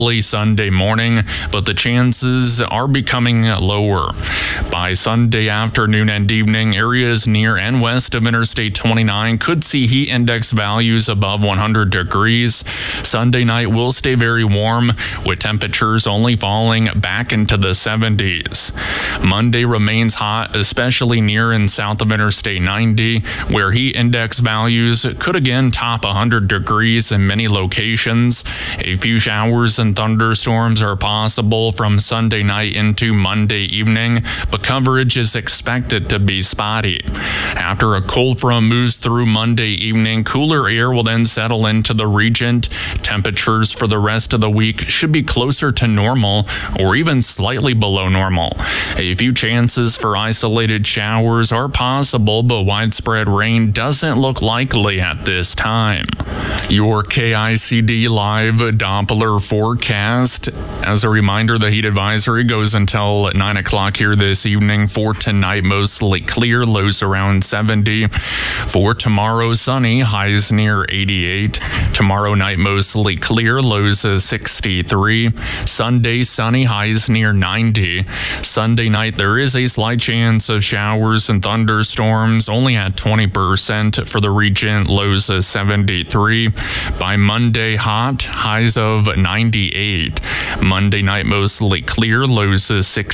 Sunday morning, but the chances are becoming lower. By Sunday afternoon and evening, areas near and west of Interstate 29 could see heat index values above 100 degrees. Sunday night will stay very warm, with temperatures only falling back into the 70s. Monday remains hot, especially near and south of Interstate 90, where heat index values could again top 100 degrees in many locations. A few showers and thunderstorms are possible from Sunday night into Monday evening, but coverage is expected to be spotty. After a cold front moves through Monday evening, cooler air will then settle into the region. Temperatures for the rest of the week should be closer to normal or even slightly below normal. A few chances for isolated showers are possible, but widespread rain doesn't look likely at this time. Your KICD live Doppler forecast. As a reminder, the heat advisory goes until 9 o'clock here this evening. For tonight, mostly clear, lows around 70. For tomorrow, sunny, highs near 88. Tomorrow night, mostly clear, lows 63. Sunday, sunny, highs near 90. Sunday night, there is a slight chance of showers and thunderstorms, only at 20% for the region, lows 73. By Monday, hot, highs of 98. Monday night, mostly clear, lows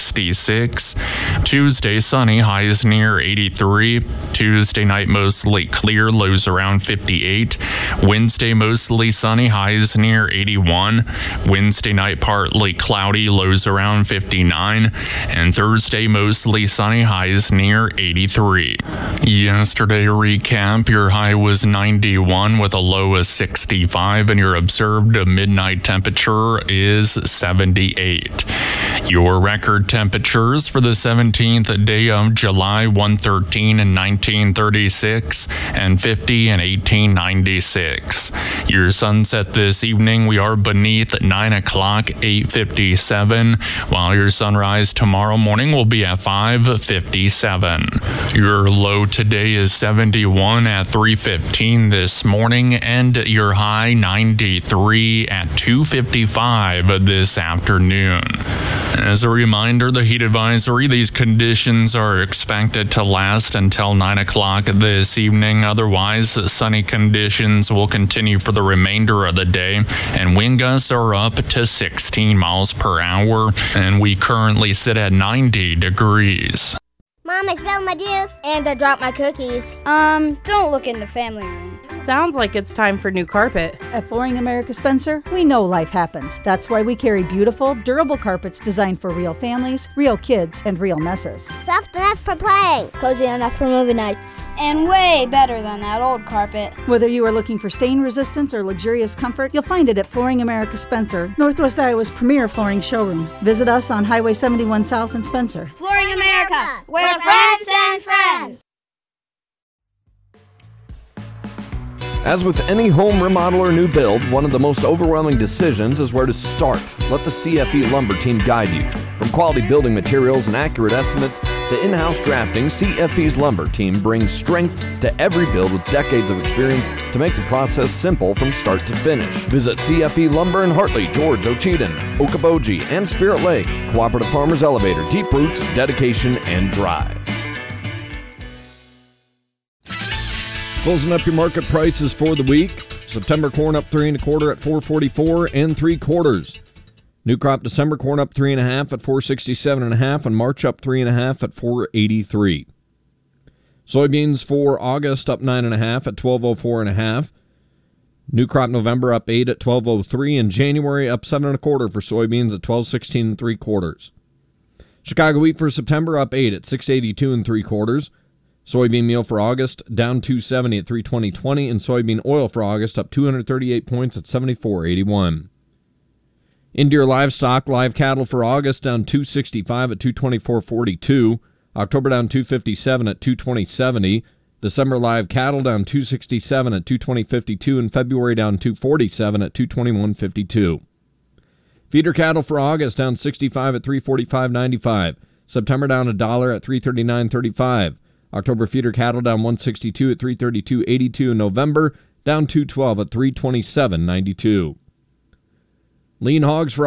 66. Tuesday, sunny, highs near 83. Tuesday night, mostly clear, lows around 58. Wednesday, mostly sunny, highs near 81. Wednesday night, partly cloudy, lows around 59. And Thursday, mostly sunny, highs near 83. Yesterday recap, your high was 91 with a low of 65, and your observed midnight temperature is 78. Your record temperatures for the 17th day of July, 113 and 1936, and 50 and 1896. Your sunset this evening, we are beneath 9 o'clock, 8:57, while your sunrise tomorrow morning will be at 5:57. Your low today is 71 at 3:15 this morning, and your high 93 at 2:55 this afternoon. As a reminder, the heat advisory, these conditions are expected to last until 9 o'clock this evening. Otherwise, sunny conditions will continue for the remainder of the day, and wind gusts are up to 16 miles per hour, and we currently sit at 90 degrees. Mom, I spilled my juice. And I dropped my cookies. Don't look in the family room. Sounds like it's time for new carpet. At Flooring America Spencer, we know life happens. That's why we carry beautiful, durable carpets designed for real families, real kids, and real messes. Soft enough for playing. Cozy enough for movie nights. And way better than that old carpet. Whether you are looking for stain resistance or luxurious comfort, you'll find it at Flooring America Spencer, Northwest Iowa's premier flooring showroom. Visit us on Highway 71 South in Spencer. Flooring America, where friends and friends. As with any home remodel or new build, one of the most overwhelming decisions is where to start. Let the CFE Lumber team guide you. From quality building materials and accurate estimates to in-house drafting, CFE's Lumber team brings strength to every build with decades of experience to make the process simple from start to finish. Visit CFE Lumber in Hartley, George, Ocheyedan, Okoboji, and Spirit Lake. Cooperative Farmers Elevator, deep roots, dedication, and drive. Closing up your market prices for the week. September corn up 3 1/4 at 4.44 3/4. New crop December corn up 3 1/2 at 4.67 1/2, and March up 3 1/2 at 4.83. Soybeans for August up 9 1/2 at 12.04 1/2. New crop November up 8 at 12.03, and January up 7 1/4 for soybeans at 12.16 3/4. Chicago wheat for September up 8 at 6.82 3/4. Soybean meal for August down 270 at 320.20, and soybean oil for August up 238 points at 74.81. Indeer livestock, live cattle for August down 265 at 224.42. October down 257 at 220.70. December live cattle down 267 at 220.52, and February down 247 at 221.52. Feeder cattle for August down 65 at 345.95. September down $1 at 339.35. October feeder cattle down 162 at 332.82, and November down 212 at 327.92. Lean hogs for